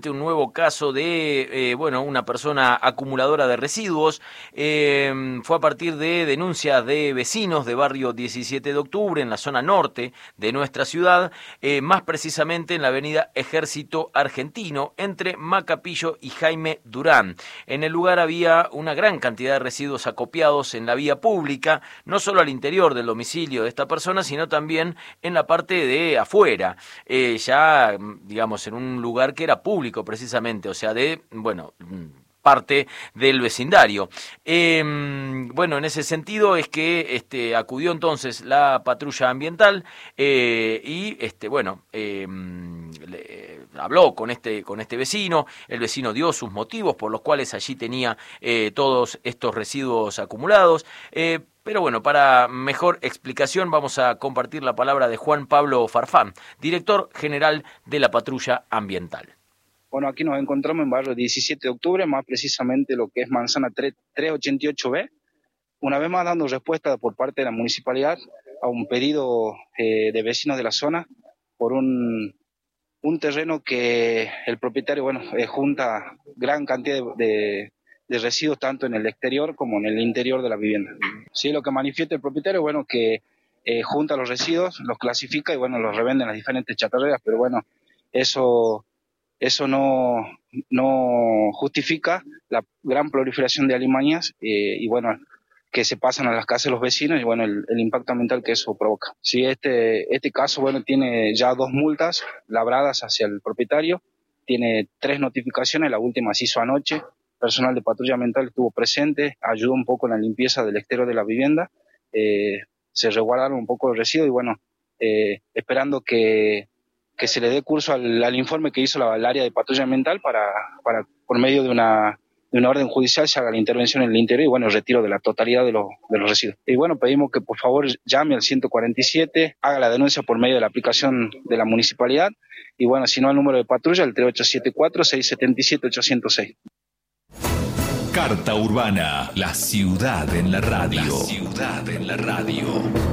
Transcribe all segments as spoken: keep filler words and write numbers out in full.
Un nuevo caso de, eh, bueno, una persona acumuladora de residuos. Eh, fue a partir de denuncias de vecinos de barrio diecisiete de octubre, en la zona norte de nuestra ciudad, eh, más precisamente en la avenida Ejército Argentino, entre Macapillo y Jaime Durán. En el lugar había una gran cantidad de residuos acopiados en la vía pública, no solo al interior del domicilio de esta persona, sino también en la parte de afuera, eh, ya, digamos, en un lugar que era público precisamente, o sea, de, bueno, parte del vecindario. Eh, bueno, en ese sentido es que este, acudió entonces la patrulla ambiental eh, y, este, bueno, eh, le, habló con este, con este vecino. El vecino dio sus motivos por los cuales allí tenía eh, todos estos residuos acumulados. Eh, Pero bueno, para mejor explicación vamos a compartir la palabra de Juan Pablo Farfán, director general de la patrulla ambiental. Bueno, aquí nos encontramos en barrio diecisiete de octubre, más precisamente lo que es manzana trescientos ochenta y ocho B, una vez más dando respuesta por parte de la municipalidad a un pedido eh, de vecinos de la zona por un, un terreno que el propietario, bueno, eh, junta gran cantidad de, de, de residuos tanto en el exterior como en el interior de la vivienda. Sí, lo que manifiesta el propietario, bueno, que eh, junta los residuos, los clasifica y, bueno, los revende en las diferentes chatarreras, pero bueno, eso... Eso no, no justifica la gran proliferación de alimañas eh, y bueno, que se pasan a las casas de los vecinos y bueno, el, el impacto ambiental que eso provoca. Sí, este, este caso, bueno, tiene ya dos multas labradas hacia el propietario, tiene tres notificaciones, la última se hizo anoche, personal de patrulla ambiental estuvo presente, ayudó un poco en la limpieza del exterior de la vivienda, eh, se resguardaron un poco el residuo y bueno, eh, esperando que que se le dé curso al, al informe que hizo la, el área de patrulla ambiental para, para por medio de una, de una orden judicial se haga la intervención en el interior y bueno, el retiro de la totalidad de, lo, de los residuos. Y bueno, pedimos que por favor llame al ciento cuarenta y siete, haga la denuncia por medio de la aplicación de la municipalidad y bueno, si no al número de patrulla, el tres ocho siete cuatro, seis siete siete, ocho cero seis. Carta Urbana, la ciudad en la radio. La ciudad en la radio.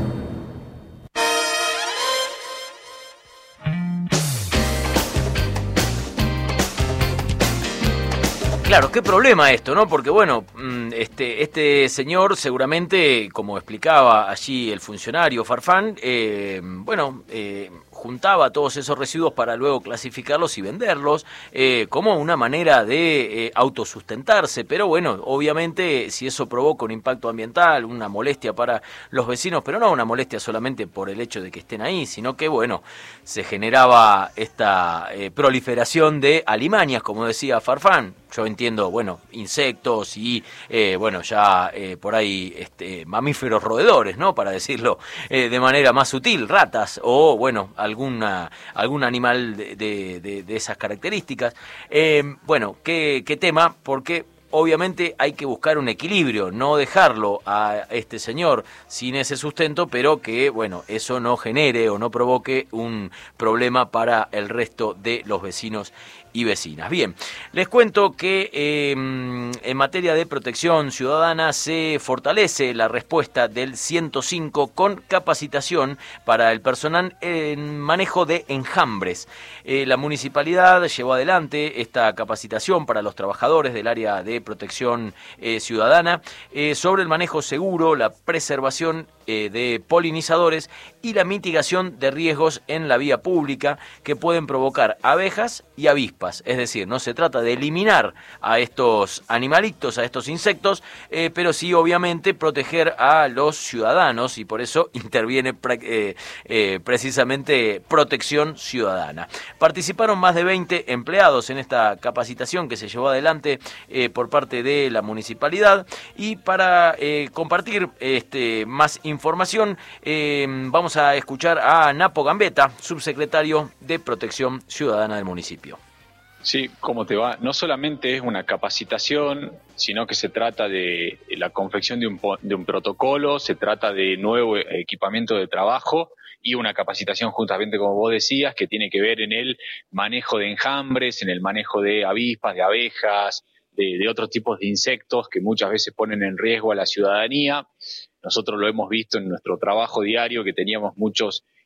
Claro, qué problema esto, ¿no? Porque bueno, este, este señor seguramente, como explicaba allí el funcionario Farfán, eh, bueno, eh, juntaba todos esos residuos para luego clasificarlos y venderlos eh, como una manera de eh, autosustentarse, pero bueno, obviamente si eso provoca un impacto ambiental, una molestia para los vecinos, pero no una molestia solamente por el hecho de que estén ahí, sino que bueno, se generaba esta eh, proliferación de alimañas, como decía Farfán. Yo entiendo, bueno, insectos y, eh, bueno, ya eh, por ahí este, mamíferos roedores, ¿no? Para decirlo eh, de manera más sutil, ratas o, bueno, alguna algún animal de, de, de, de esas características. Eh, bueno, ¿qué, qué tema? Porque obviamente hay que buscar un equilibrio, no dejarlo a este señor sin ese sustento, pero que, bueno, eso no genere o no provoque un problema para el resto de los vecinos y vecinas. Bien, les cuento que eh, en materia de protección ciudadana se fortalece la respuesta del ciento cinco con capacitación para el personal en manejo de enjambres. Eh, la municipalidad llevó adelante esta capacitación para los trabajadores del área de protección eh, ciudadana eh, sobre el manejo seguro, la preservación eh, de polinizadores y la mitigación de riesgos en la vía pública que pueden provocar abejas y avispas. Es decir, no se trata de eliminar a estos animalitos, a estos insectos, eh, pero sí obviamente proteger a los ciudadanos y por eso interviene eh, eh, precisamente protección ciudadana. Participaron más de veinte empleados en esta capacitación que se llevó adelante eh, por parte de la municipalidad y para eh, compartir este, más información eh, vamos a escuchar a Napo Gambetta, subsecretario de Protección Ciudadana del municipio. Sí, ¿cómo te va? No solamente es una capacitación, sino que se trata de la confección de un, de un protocolo, se trata de nuevo equipamiento de trabajo y una capacitación justamente, como vos decías, que tiene que ver en el manejo de enjambres, en el manejo de avispas, de abejas, de, de otros tipos de insectos que muchas veces ponen en riesgo a la ciudadanía. Nosotros lo hemos visto en nuestro trabajo diario, que teníamos muchos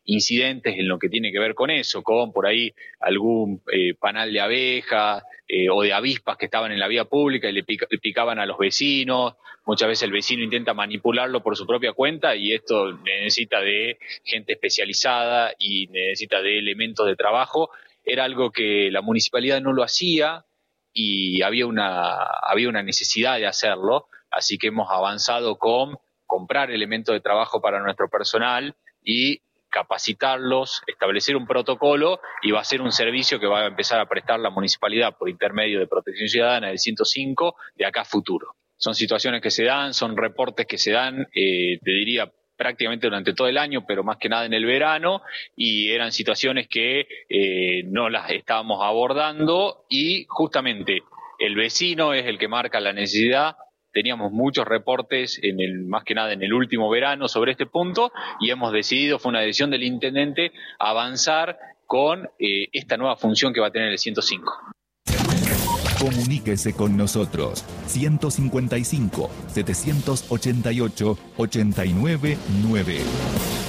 incidentes en lo que tiene que ver con eso, con por ahí algún eh, panal de abejas eh, o de avispas que estaban en la vía pública y le, pica, le picaban a los vecinos. Muchas veces el vecino intenta manipularlo por su propia cuenta y esto necesita de gente especializada y necesita de elementos de trabajo. Era algo que la municipalidad no lo hacía y había una, había una necesidad de hacerlo, así que hemos avanzado con comprar elementos de trabajo para nuestro personal y capacitarlos, establecer un protocolo, y va a ser un servicio que va a empezar a prestar la municipalidad por intermedio de Protección Ciudadana del ciento cinco de acá a futuro. Son situaciones que se dan, son reportes que se dan, eh, te diría, prácticamente durante todo el año, pero más que nada en el verano, y eran situaciones que eh, no las estábamos abordando y justamente el vecino es el que marca la necesidad. Teníamos muchos reportes, en el, más que nada en el último verano, sobre este punto, y hemos decidido, fue una decisión del intendente, avanzar con eh, esta nueva función que va a tener el ciento cinco. Comuníquese con nosotros. ciento cincuenta y cinco, setecientos ochenta y ocho, ochenta y nueve nueve.